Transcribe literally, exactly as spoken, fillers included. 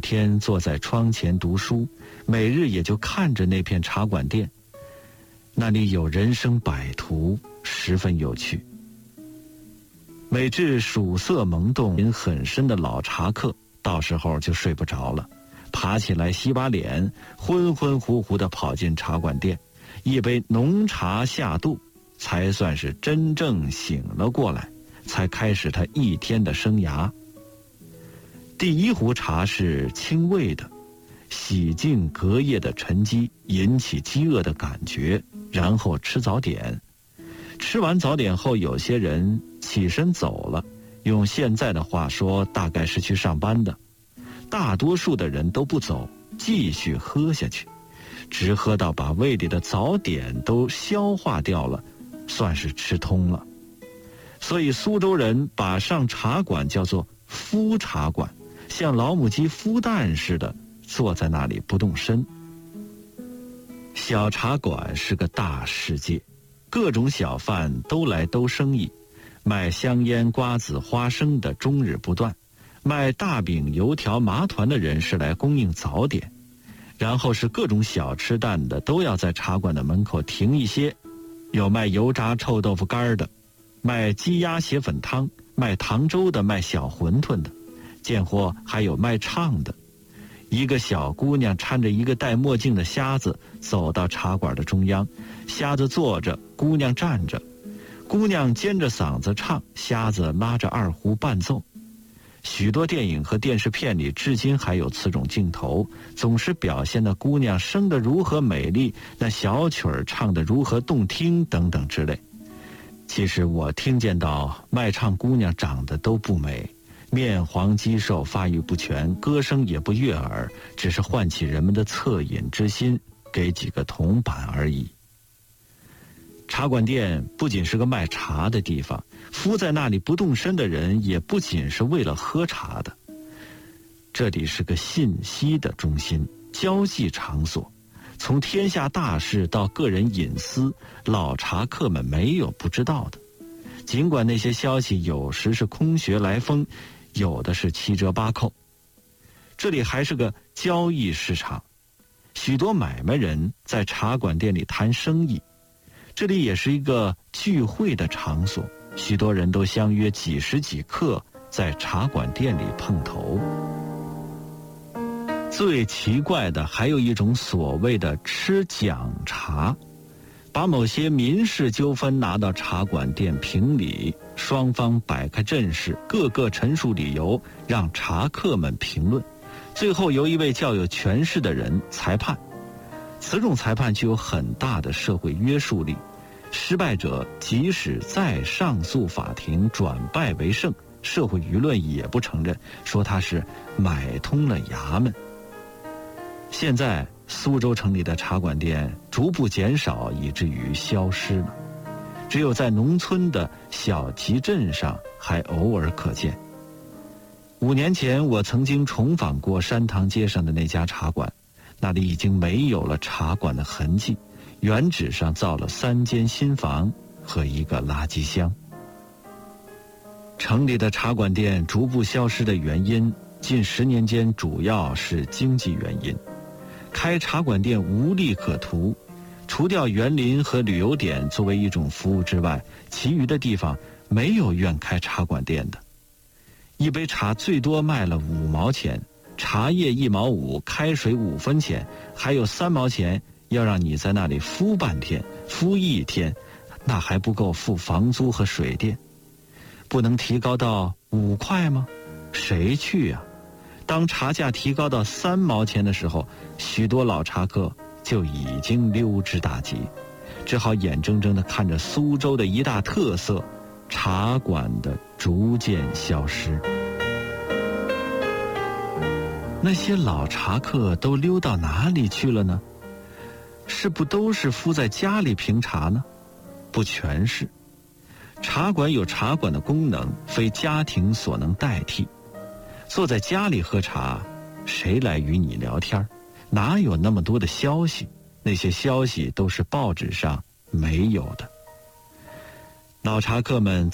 天坐在窗前读书，每日也就看着那片茶馆店，那里有人生百途，十分有趣。每至曙色蒙动瘾很深的老茶客，到时候就睡不着了，爬起来洗把脸，昏昏乎乎地跑进茶馆店，一杯浓茶下肚，才算是真正醒了过来，才开始他一天的生涯。第一壶茶是清味的，洗净隔夜的沉积，引起饥饿的感觉，然后吃早点。吃完早点后，有些人起身走了，用现在的话说，大概是去上班的。大多数的人都不走，继续喝下去，直喝到把胃里的早点都消化掉了，算是吃通了。所以苏州人把上茶馆叫做孵茶馆，像老母鸡孵蛋似的坐在那里不动身。小茶馆是个大世界，各种小贩都来兜生意，卖香烟、瓜子、花生的终日不断，卖大饼、油条、麻团的人是来供应早点，然后是各种小吃担的都要在茶馆的门口停一些，有卖油炸臭豆腐干的，卖鸡鸭血粉汤，卖糖粥的，卖小馄饨的，见货还有卖唱的。一个小姑娘搀着一个戴墨镜的瞎子走到茶馆的中央，瞎子坐着，姑娘站着，姑娘尖着嗓子唱，瞎子拉着二胡伴奏。许多电影和电视片里至今还有此种镜头，总是表现的姑娘生得如何美丽，那小曲儿唱得如何动听等等之类。其实我听见到卖唱姑娘长得都不美，面黄肌瘦，发育不全，歌声也不悦耳，只是唤起人们的恻隐之心，给几个铜板而已。茶馆店不仅是个卖茶的地方，敷在那里不动身的人也不仅是为了喝茶的。这里是个信息的中心，交际场所，从天下大事到个人隐私，老茶客们没有不知道的。尽管那些消息有时是空穴来风，有的是七折八扣。这里还是个交易市场，许多买卖人在茶馆店里谈生意。这里也是一个聚会的场所，许多人都相约几时几刻在茶馆店里碰头。最奇怪的还有一种所谓的吃讲茶，把某些民事纠纷拿到茶馆店评理，双方摆开阵势，各个陈述理由，让茶客们评论，最后由一位较有权势的人裁判。此种裁判具有很大的社会约束力，失败者即使再上诉法庭转败为胜，社会舆论也不承认，说他是买通了衙门。现在苏州城里的茶馆店逐步减少，以至于消失了，只有在农村的小集镇上还偶尔可见。五年前我曾经重访过山塘街上的那家茶馆，那里已经没有了茶馆的痕迹，原址上造了三间新房和一个垃圾箱。城里的茶馆店逐步消失的原因，近十年间主要是经济原因。开茶馆店无利可图，除掉园林和旅游点作为一种服务之外，其余的地方没有愿开茶馆店的。一杯茶最多卖了五毛钱，茶叶一毛五，开水五分钱，还有三毛钱要让你在那里敷半天，敷一天，那还不够付房租和水电。不能提高到五块吗？谁去啊？当茶价提高到三毛钱的时候，许多老茶客就已经溜之大吉，只好眼睁睁地看着苏州的一大特色茶馆的逐渐消失。那些老茶客都溜到哪里去了呢？是不都是敷在家里评茶呢？不全是。茶馆有茶馆的功能，非家庭所能代替。坐在家里喝茶，谁来与你聊天？哪有那么多的消息？那些消息都是报纸上没有的。老茶客们